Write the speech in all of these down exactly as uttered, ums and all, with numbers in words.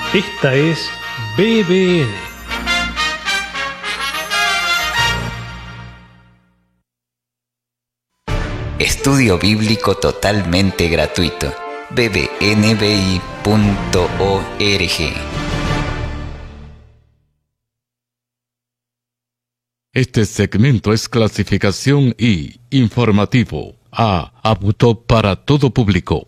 Esta es B B N. Estudio bíblico totalmente gratuito. b b n b i punto org. Este segmento es clasificación I, informativo, A, apto para todo público.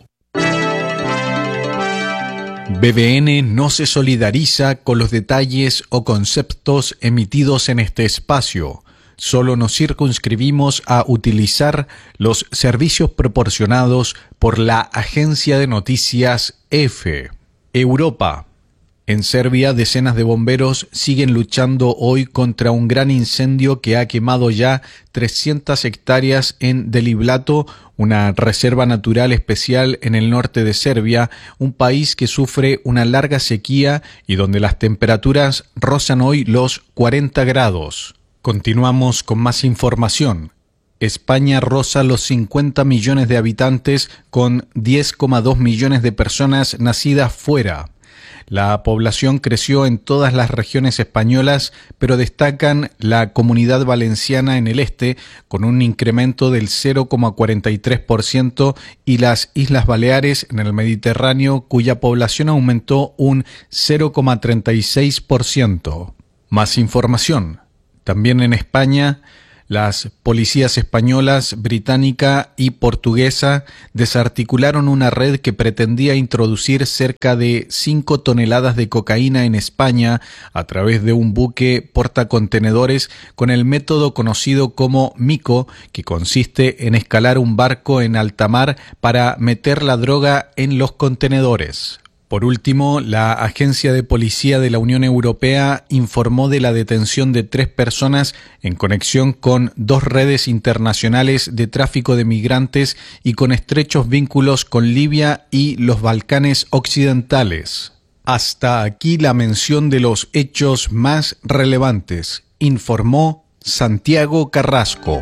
B B N no se solidariza con los detalles o conceptos emitidos en este espacio. Solo nos circunscribimos a utilizar los servicios proporcionados por la agencia de noticias EFE. Europa. En Serbia, decenas de bomberos siguen luchando hoy contra un gran incendio que ha quemado ya trescientas hectáreas en Deliblato, una reserva natural especial en el norte de Serbia, un país que sufre una larga sequía y donde las temperaturas rozan hoy los cuarenta grados. Continuamos con más información. España roza los cincuenta millones de habitantes con diez coma dos millones de personas nacidas fuera. La población creció en todas las regiones españolas, pero destacan la Comunidad Valenciana en el este, con un incremento del cero coma cuarenta y tres por ciento, y las Islas Baleares en el Mediterráneo, cuya población aumentó un cero coma treinta y seis por ciento. Más información. También en España, las policías españolas, británica y portuguesa desarticularon una red que pretendía introducir cerca de cinco toneladas de cocaína en España a través de un buque portacontenedores con el método conocido como mico, que consiste en escalar un barco en alta mar para meter la droga en los contenedores. Por último, la Agencia de Policía de la Unión Europea informó de la detención de tres personas en conexión con dos redes internacionales de tráfico de migrantes y con estrechos vínculos con Libia y los Balcanes occidentales. Hasta aquí la mención de los hechos más relevantes, informó Santiago Carrasco.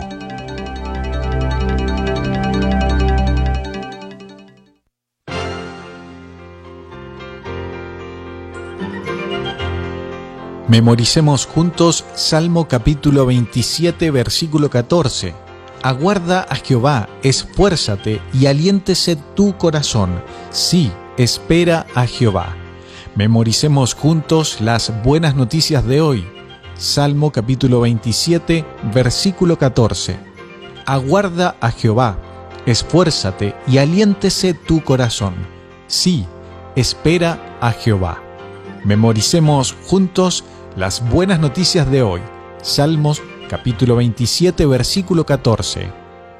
Memoricemos juntos Salmo capítulo veintisiete, versículo catorce. Aguarda a Jehová, esfuérzate y aliéntese tu corazón. Sí, espera a Jehová. Memoricemos juntos las buenas noticias de hoy. Salmo capítulo veintisiete, versículo catorce. Aguarda a Jehová, esfuérzate y aliéntese tu corazón. Sí, espera a Jehová. Memoricemos juntos las buenas noticias de hoy. Salmos capítulo veintisiete, versículo catorce.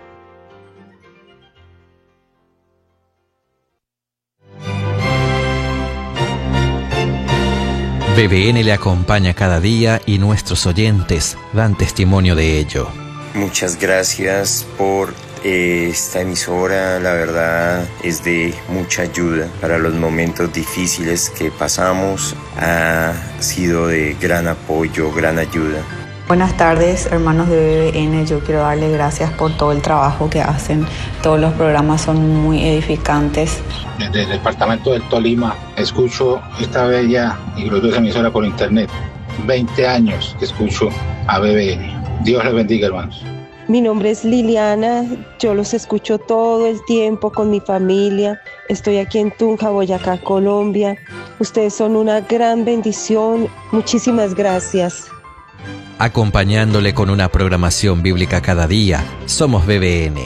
B B N le acompaña cada día y nuestros oyentes dan testimonio de ello. Muchas gracias por eh, esta emisora, la verdad es de mucha ayuda para los momentos difíciles que pasamos, ha sido de gran apoyo, gran ayuda. Buenas tardes, hermanos de B B N, yo quiero darles gracias por todo el trabajo que hacen, todos los programas son muy edificantes. Desde el departamento del Tolima escucho esta bella y gloriosa emisora por internet, veinte años que escucho a B B N. Dios les bendiga, hermanos. Mi nombre es Liliana, yo los escucho todo el tiempo con mi familia. Estoy aquí en Tunja, Boyacá, Colombia. Ustedes son una gran bendición. Muchísimas gracias. Acompañándole con una programación bíblica cada día, somos B B N.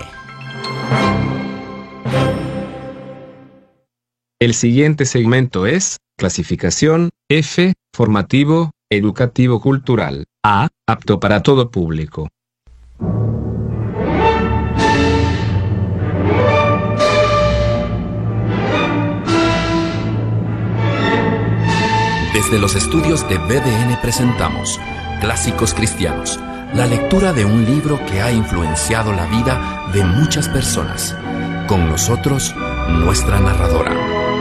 El siguiente segmento es clasificación F, formativo, educativo cultural. A, apto para todo público. Desde los estudios de B D N presentamos Clásicos Cristianos, la lectura de un libro que ha influenciado la vida de muchas personas. Con nosotros, nuestra narradora.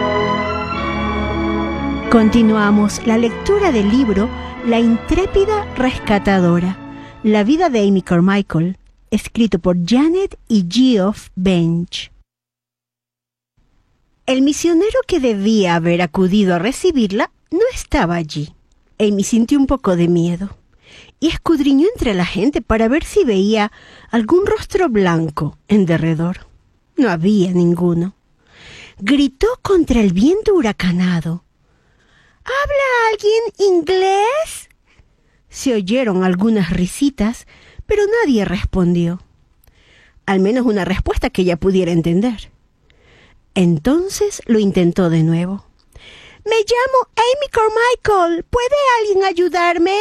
Continuamos la lectura del libro La intrépida rescatadora, la vida de Amy Carmichael, escrito por Janet y Geoff Bench. El misionero que debía haber acudido a recibirla no estaba allí. Amy sintió un poco de miedo y escudriñó entre la gente para ver si veía algún rostro blanco en derredor. No había ninguno. Gritó contra el viento huracanado. ¿Habla alguien inglés? Se oyeron algunas risitas, pero nadie respondió. Al menos una respuesta que ella pudiera entender. Entonces lo intentó de nuevo. Me llamo Amy Carmichael. ¿Puede alguien ayudarme?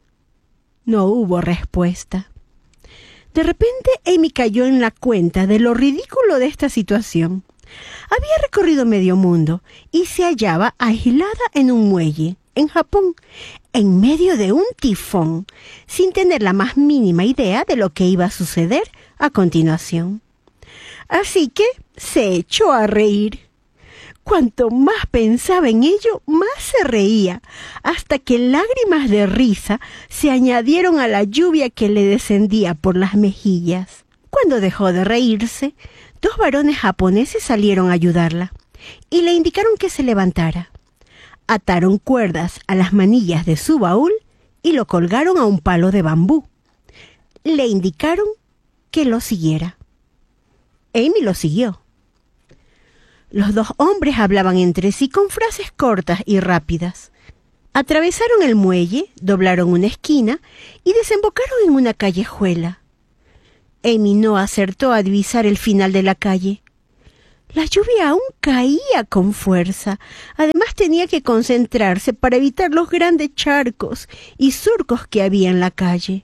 No hubo respuesta. De repente Amy cayó en la cuenta de lo ridículo de esta situación. Había recorrido medio mundo y se hallaba aislada en un muelle, en Japón, en medio de un tifón, sin tener la más mínima idea de lo que iba a suceder a continuación. Así que se echó a reír. Cuanto más pensaba en ello, más se reía, hasta que lágrimas de risa se añadieron a la lluvia que le descendía por las mejillas. Cuando dejó de reírse, dos varones japoneses salieron a ayudarla y le indicaron que se levantara. Ataron cuerdas a las manillas de su baúl y lo colgaron a un palo de bambú. Le indicaron que lo siguiera. Amy lo siguió. Los dos hombres hablaban entre sí con frases cortas y rápidas. Atravesaron el muelle, doblaron una esquina y desembocaron en una callejuela. Amy no acertó a divisar el final de la calle. La lluvia aún caía con fuerza. Además tenía que concentrarse para evitar los grandes charcos y surcos que había en la calle.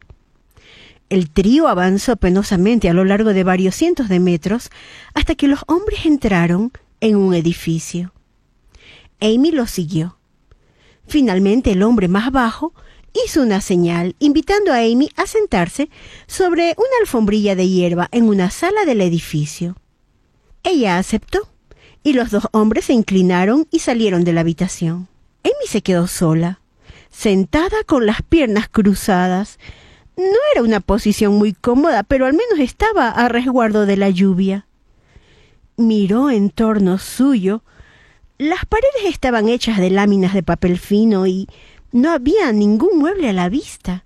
El trío avanzó penosamente a lo largo de varios cientos de metros hasta que los hombres entraron en un edificio. Amy lo siguió. Finalmente el hombre más bajo hizo una señal invitando a Amy a sentarse sobre una alfombrilla de hierba en una sala del edificio. Ella aceptó y los dos hombres se inclinaron y salieron de la habitación. Amy se quedó sola, sentada con las piernas cruzadas. No era una posición muy cómoda, pero al menos estaba a resguardo de la lluvia. Miró en torno suyo. Las paredes estaban hechas de láminas de papel fino y no había ningún mueble a la vista.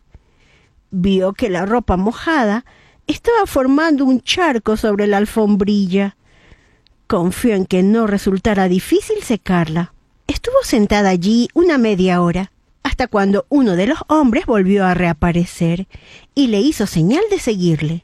Vio que la ropa mojada estaba formando un charco sobre la alfombrilla. Confió en que no resultara difícil secarla. Estuvo sentada allí una media hora, hasta cuando uno de los hombres volvió a reaparecer y le hizo señal de seguirle.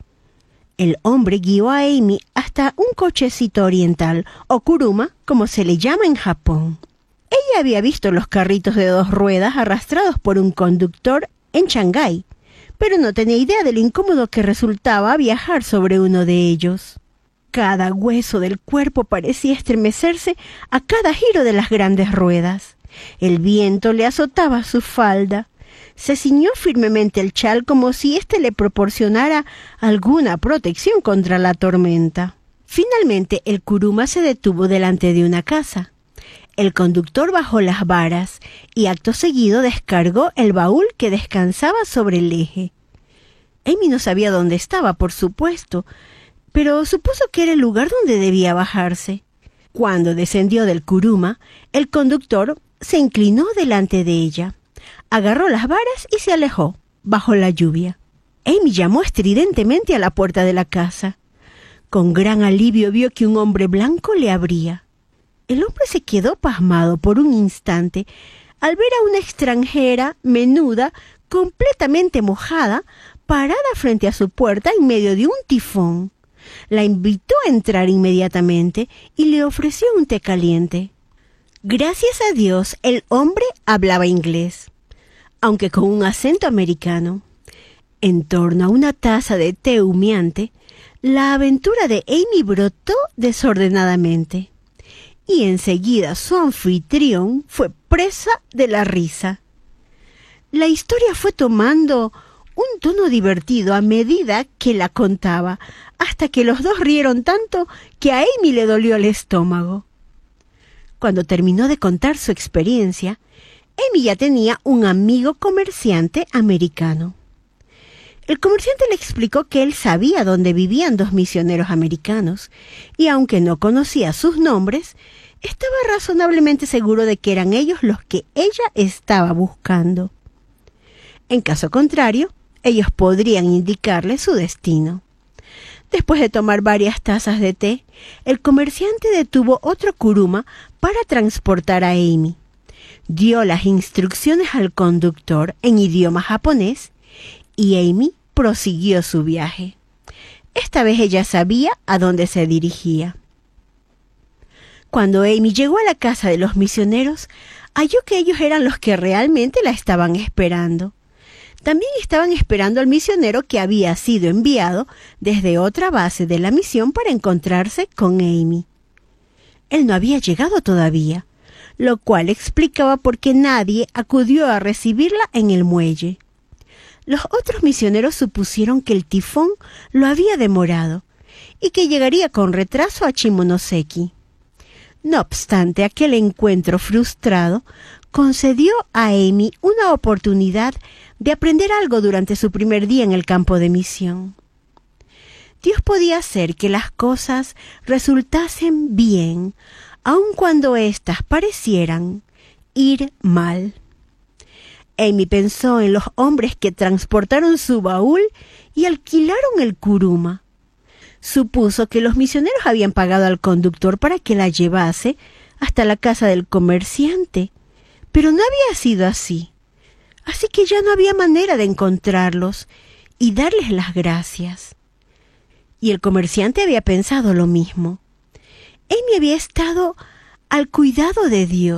El hombre guió a Amy hasta un cochecito oriental, o kuruma, como se le llama en Japón. Ella había visto los carritos de dos ruedas arrastrados por un conductor en Shanghái, pero no tenía idea de lo incómodo que resultaba viajar sobre uno de ellos. Cada hueso del cuerpo parecía estremecerse a cada giro de las grandes ruedas. El viento le azotaba su falda. Se ciñó firmemente el chal como si éste le proporcionara alguna protección contra la tormenta. Finalmente el kuruma se detuvo delante de una casa. El conductor bajó las varas y acto seguido descargó el baúl que descansaba sobre el eje. Amy no sabía dónde estaba, por supuesto, pero supuso que era el lugar donde debía bajarse. Cuando descendió del kuruma, el conductor se inclinó delante de ella, agarró las varas y se alejó, bajo la lluvia. Amy llamó estridentemente a la puerta de la casa. Con gran alivio vio que un hombre blanco le abría. El hombre se quedó pasmado por un instante al ver a una extranjera menuda, completamente mojada, parada frente a su puerta en medio de un tifón. La invitó a entrar inmediatamente y le ofreció un té caliente. Gracias a Dios, el hombre hablaba inglés, aunque con un acento americano. En torno a una taza de té humeante, la aventura de Amy brotó desordenadamente, y enseguida su anfitrión fue presa de la risa. La historia fue tomando un tono divertido a medida que la contaba, hasta que los dos rieron tanto que a Amy le dolió el estómago. Cuando terminó de contar su experiencia, Amy ya tenía un amigo comerciante americano. El comerciante le explicó que él sabía dónde vivían dos misioneros americanos, y aunque no conocía sus nombres, estaba razonablemente seguro de que eran ellos los que ella estaba buscando. En caso contrario, ellos podrían indicarle su destino. Después de tomar varias tazas de té, el comerciante detuvo otro kuruma para transportar a Amy. Dio las instrucciones al conductor en idioma japonés y Amy prosiguió su viaje. Esta vez ella sabía a dónde se dirigía. Cuando Amy llegó a la casa de los misioneros, halló que ellos eran los que realmente la estaban esperando. También estaban esperando al misionero que había sido enviado desde otra base de la misión para encontrarse con Amy. Él no había llegado todavía, lo cual explicaba por qué nadie acudió a recibirla en el muelle. Los otros misioneros supusieron que el tifón lo había demorado y que llegaría con retraso a Shimonoseki. No obstante, aquel encuentro frustrado concedió a Amy una oportunidad de aprender algo durante su primer día en el campo de misión. Dios podía hacer que las cosas resultasen bien, aun cuando éstas parecieran ir mal. Amy pensó en los hombres que transportaron su baúl y alquilaron el kuruma. Supuso que los misioneros habían pagado al conductor para que la llevase hasta la casa del comerciante, pero no había sido así. Así que ya no había manera de encontrarlos y darles las gracias. Y el comerciante había pensado lo mismo. Amy había estado al cuidado de Dios.